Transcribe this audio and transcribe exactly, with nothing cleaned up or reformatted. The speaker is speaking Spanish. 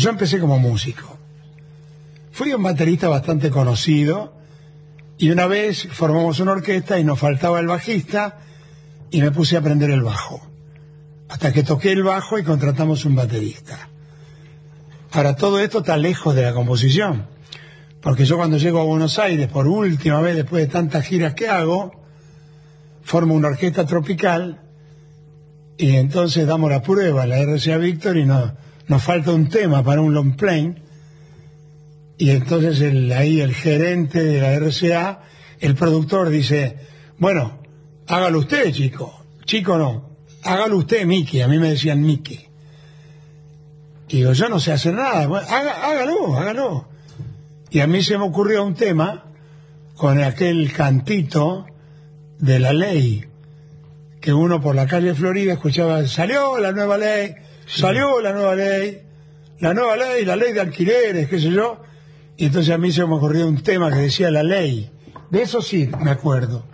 yo empecé como músico. Fui un baterista bastante conocido y una vez formamos una orquesta y nos faltaba el bajista y me puse a aprender el bajo. Hasta que toqué el bajo y contratamos un baterista. Ahora, todo esto está lejos de la composición, porque yo cuando llego a Buenos Aires, por última vez después de tantas giras que hago, formo una orquesta tropical y entonces damos la prueba en la R C A Víctor y nos, nos falta un tema para un long plane. Y entonces el, ahí el gerente de la R C A, el productor dice, bueno, hágalo usted, chico. Chico no, hágalo usted, Mickey. A mí me decían Mickey. Y digo, yo no sé hacer nada. Bueno, haga, hágalo, hágalo. Y a mí se me ocurrió un tema con aquel cantito de la ley, que uno por la calle Florida escuchaba, salió la nueva ley, salió la nueva ley, la nueva ley, la ley de alquileres, qué sé yo. Y entonces a mí se me ocurrió un tema que decía la ley. De eso sí me acuerdo.